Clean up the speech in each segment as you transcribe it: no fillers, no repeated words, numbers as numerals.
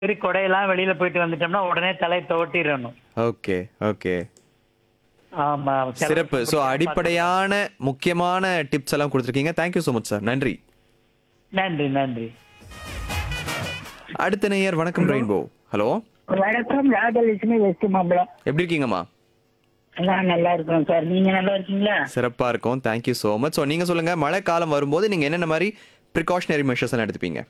சரி கொடையெல்லாம் வெளியில போயிட்டு வந்துட்டோம்னா உடனே தலையை துவட்டிடணும். Okay, okay. ஆமா. சிறப்பு. செலவுக்கு ஸோ பிடிக்காம பார்த்துக்கணும். அடிப்படையான முக்கியமான டிப்ஸ் எல்லாம் குடுத்துருக்கீங்க. Thank you so much sir. நன்றி. நன்றி, நன்றி. அடுத்த நேயர் வணக்கம் ஹலோ. ரெயின்போ. ஹலோ. வணக்கம், ராஜலட்சுமி வெஸ்ட் மாம்பலம். எப்படி இருக்கீங்கம்மா? நான் நல்லா இருக்கேன் சார். நீங்க நல்லா இருக்கீங்களா? சிறப்பா இருக்கும். Thank you so much. So நீங்க சொல்லுங்க, மழை காலம் வரும்போது நீங்க என்னென்ன மாரி பிரிகாஷனரி மெஷர்ஸ் எல்லாம் எடுத்துப்பீங்க?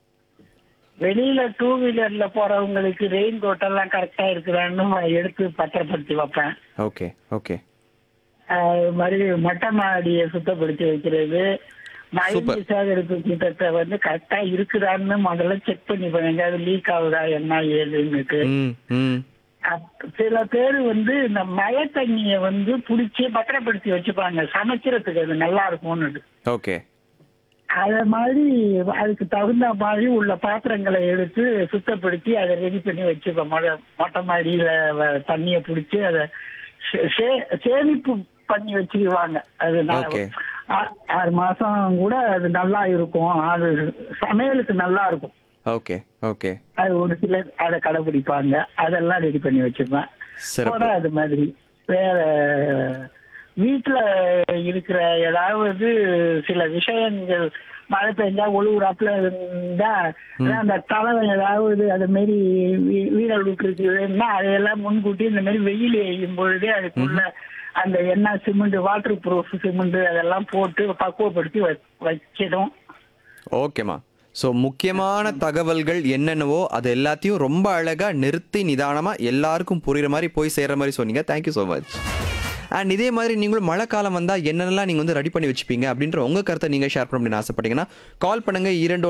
வெளியில டூ வீலர்ல போறவங்களுக்கு ரெயின் கோட் எல்லாம் கரெக்டா இருக்குதான்னு எடுத்து பத்திரப்படுத்தி வைப்பேன். Okay, okay. மாதிரி மொட்டை மாடியை சுத்தப்படுத்தி வைக்கிறது, சூப்பர். மழை சேகரிப்பு திட்டத்தை கரெக்டா இருக்குதான்னு முதல்ல செக் பண்ணி பாருங்க. அது லீக் ஆகுதா என்ன ஏதுன்னுட்டு. ம், ம். சில பேர் இந்த மழை தண்ணிய புடிச்சு பத்திரப்படுத்தி வச்சுப்பாங்க, சமைக்கிறதுக்கு அது நல்லா இருக்கும்னு. ஓகே. அத மாதிரி அதுக்கு தகுந்த மாதிரி உள்ள பாத்திரங்களை எடுத்து சுத்தப்படுத்தி அதை ரெடி பண்ணி வச்சுப்போம். மொட்டை மாடியில தண்ணிய புடிச்சு அதை சேமிப்பு பண்ணி வச்சுக்குவாங்க. அது Okay. 6 மாசம் கூட அது நல்லா இருக்கும். அது சமையலுக்கு நல்லா இருக்கும். Okay, okay. அது ஒரு சிலர் அதை கடைபிடிப்பாங்க. அதெல்லாம் ரெடி பண்ணி வச்சுப்பேன். சிறப்பு. அது மாதிரி வேற வீட்டுல இருக்கிற ஏதாவது சில விஷயங்கள் மழை பெஞ்சா ஒழுகுறாப்புல இருந்தா அந்த தலை ஏதாவது அது மாதிரி வீரல் விட்டுருக்குன்னா அதையெல்லாம் முன்கூட்டி இந்த மாதிரி வெயில் எய்யும் பொழுதே அதுக்குள்ள அந்த எண்ணெய் சிமெண்ட், வாட்டர் ப்ரூஃப் சிமெண்ட் அதெல்லாம் போட்டு பக்குவப்படுத்தி வச்சிடும். ஓகேம்மா. ஸோ முக்கியமான தகவல்கள் என்னென்னவோ அது எல்லாத்தையும் ரொம்ப அழகா நிறுத்தி நிதானமா எல்லாருக்கும் புரியுற மாதிரி போய் சேர்ற மாதிரி சொன்னீங்க. Thank you so much. அண்ட் இதே மாதிரி நீங்களும் மழை காலம் வந்தால் என்னென்னலாம் நீங்கள் ரெடி பண்ணி வச்சுப்பீங்க அப்படின்ற உங்கள் கருத்தை நீங்கள் ஷேர் பண்ண அப்படின்னு ஆசைப்பட்டீங்கன்னா கால் பண்ணுங்க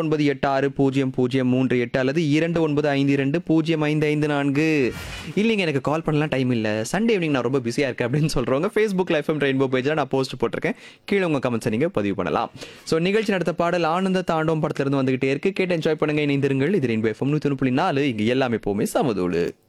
29860038 அல்லது 2952055554. இல்லைங்க எனக்கு கால் பண்ணலாம் டைம் இல்லை, சண்டே ஈவினிங் நான் ரொம்ப பிஸியாக இருக்கேன் அப்படின்னு சொல்கிறவங்க ஃபேஸ்புக்கில் எஃப்எம் ரெயின்போ பேஜில் நான் போஸ்ட் போட்டிருக்கேன். கீழே உங்கள் கமெண்ட்ஸை நீங்கள் பதிவு பண்ணலாம். ஸோ நிகழ்ச்சி நடத்த பாடல் ஆனந்த தாண்டவம் படத்திலிருந்து வந்துகிட்டே இருக்கு. கேட்டு என்ஜாய் பண்ணுங்க, இணைந்திருங்கள். இது ரெயின்போ எஃப்எம் 101.4. இங்கே எல்லாமே எப்போவுமே சமதூளு.